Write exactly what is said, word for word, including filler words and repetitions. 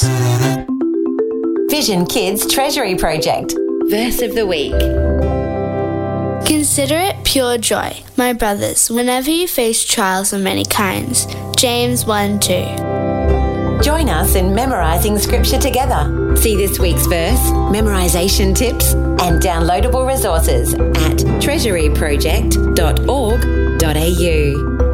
Vision Kids Treasury Project. Verse of the Week. Consider it pure joy, my brothers, whenever you face trials of many kinds. James one two. Join us in memorising scripture together. See this week's verse, memorisation tips and downloadable resources at treasury project dot org dot a u.